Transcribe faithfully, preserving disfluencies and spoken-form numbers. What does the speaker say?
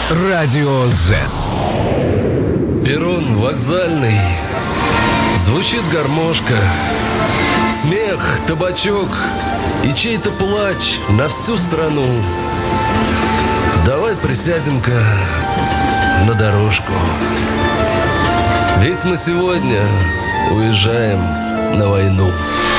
Радио Z. Перрон вокзальный. Звучит гармошка. Смех, табачок и чей-то плач на всю страну. Давай присядем-ка на дорожку. Ведь мы сегодня уезжаем на войну.